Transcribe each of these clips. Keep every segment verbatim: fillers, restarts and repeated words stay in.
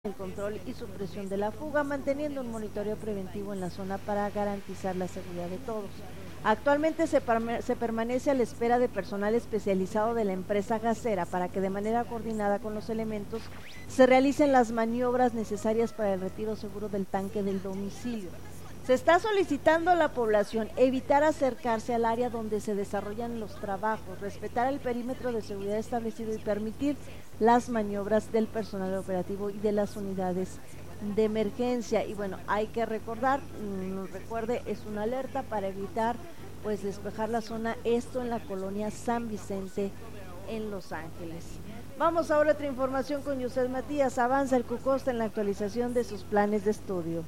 el control y supresión de la fuga, manteniendo un monitoreo preventivo en la zona para garantizar la seguridad de todos. Actualmente se, se permanece a la espera de personal especializado de la empresa gasera para que de manera coordinada con los elementos se realicen las maniobras necesarias para el retiro seguro del tanque del domicilio. Se está solicitando a la población evitar acercarse al área donde se desarrollan los trabajos, respetar el perímetro de seguridad establecido y permitir las maniobras del personal operativo y de las unidades de emergencia. Y bueno, hay que recordar, nos recuerde, es una alerta para evitar pues despejar la zona, esto en la colonia San Vicente en Los Ángeles. Vamos ahora a otra información con Yusel Matías. Avanza el Cucosta en la actualización de sus planes de estudio.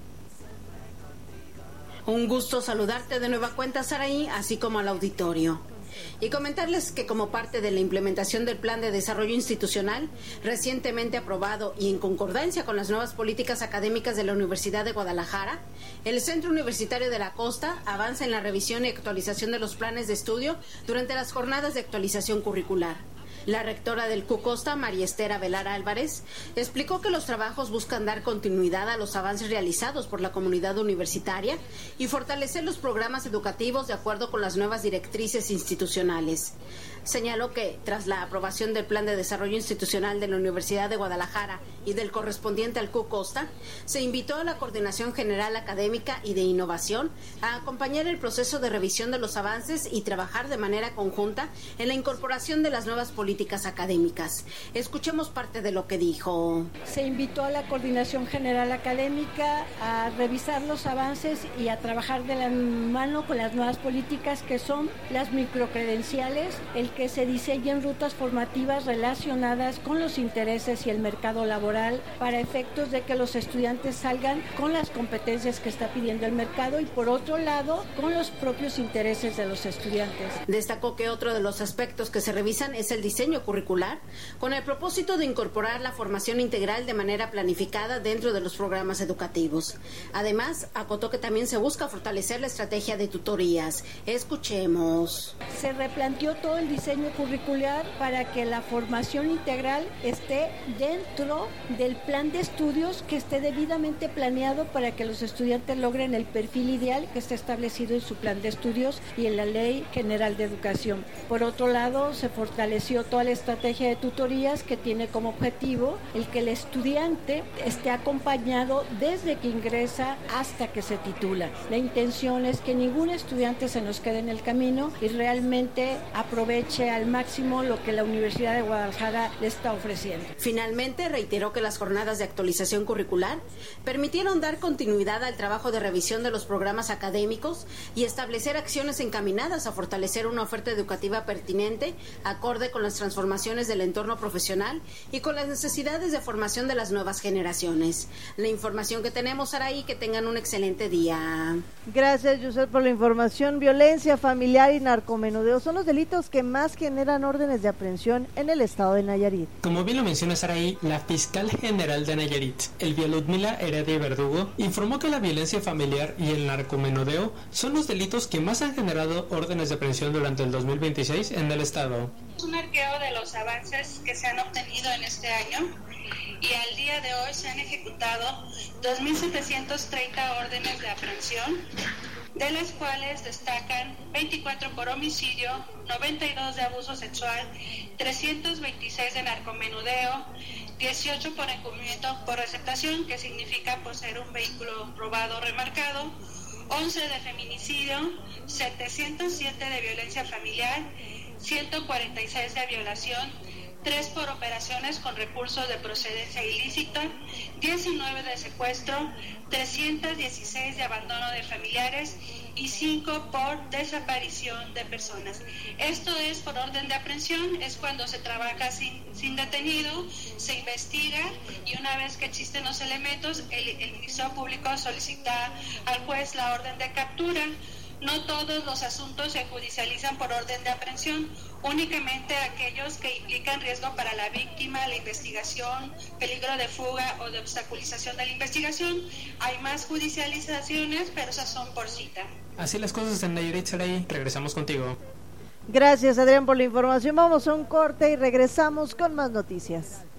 Un gusto saludarte de nueva cuenta, Saraí, así como al auditorio. Y comentarles que como parte de la implementación del Plan de Desarrollo Institucional, recientemente aprobado y en concordancia con las nuevas políticas académicas de la Universidad de Guadalajara, el Centro Universitario de la Costa avanza en la revisión y actualización de los planes de estudio durante las jornadas de actualización curricular. La rectora del Cucosta, María Esther Avelar Álvarez, explicó que los trabajos buscan dar continuidad a los avances realizados por la comunidad universitaria y fortalecer los programas educativos de acuerdo con las nuevas directrices institucionales. Señaló que, tras la aprobación del Plan de Desarrollo Institucional de la Universidad de Guadalajara y del correspondiente al Cucosta, se invitó a la Coordinación General Académica y de Innovación a acompañar el proceso de revisión de los avances y trabajar de manera conjunta en la incorporación de las nuevas políticas académicas. Escuchemos parte de lo que dijo. Se invitó a la Coordinación General Académica a revisar los avances y a trabajar de la mano con las nuevas políticas que son las microcredenciales, el que se diseñen rutas formativas relacionadas con los intereses y el mercado laboral para efectos de que los estudiantes salgan con las competencias que está pidiendo el mercado y por otro lado con los propios intereses de los estudiantes. Destacó que otro de los aspectos que se revisan es el diseño curricular, con el propósito de incorporar la formación integral de manera planificada dentro de los programas educativos. Además, acotó que también se busca fortalecer la estrategia de tutorías. Escuchemos. Se replanteó todo el diseño curricular para que la formación integral esté dentro del plan de estudios, que esté debidamente planeado para que los estudiantes logren el perfil ideal que está establecido en su plan de estudios y en la Ley General de Educación. Por otro lado, se fortaleció toda la estrategia de tutorías que tiene como objetivo el que el estudiante esté acompañado desde que ingresa hasta que se titula. La intención es que ningún estudiante se nos quede en el camino y realmente aproveche al máximo lo que la Universidad de Guadalajara le está ofreciendo. Finalmente, reiteró que las jornadas de actualización curricular permitieron dar continuidad al trabajo de revisión de los programas académicos y establecer acciones encaminadas a fortalecer una oferta educativa pertinente, acorde con las transformaciones del entorno profesional y con las necesidades de formación de las nuevas generaciones. La información que tenemos, Saraí, que tengan un excelente día. Gracias, Yusel, por la información. Violencia familiar y narcomenudeo son los delitos que más generan órdenes de aprehensión en el estado de Nayarit. Como bien lo menciona Saraí, la fiscal general de Nayarit, Elvia Ludmila Heredia Verdugo, informó que la violencia familiar y el narcomenudeo son los delitos que más han generado órdenes de aprehensión durante el dos mil veintiséis en el estado. Es un arqueo de los avances que se han obtenido en este año y al día de hoy se han ejecutado dos mil setecientas treinta órdenes de aprehensión, de las cuales destacan veinticuatro por homicidio, noventa y dos de abuso sexual, trescientos veintiséis de narcomenudeo, dieciocho por encubrimiento por receptación, que significa poseer un vehículo robado o remarcado, once de feminicidio, setecientos siete de violencia familiar, ciento cuarenta y seis de violación, tres por operaciones con recursos de procedencia ilícita, diecinueve de secuestro, trescientos dieciséis de abandono de familiares y cinco por desaparición de personas. Esto es por orden de aprehensión, es cuando se trabaja sin, sin detenido, se investiga y una vez que existen los elementos, el, el Ministerio Público solicita al juez la orden de captura. No todos los asuntos se judicializan por orden de aprehensión, únicamente aquellos que implican riesgo para la víctima, la investigación, peligro de fuga o de obstaculización de la investigación. Hay más judicializaciones, pero esas son por cita. Así las cosas en Nayarit, Saraí. Regresamos contigo. Gracias, Adrián, por la información. Vamos a un corte y regresamos con más noticias.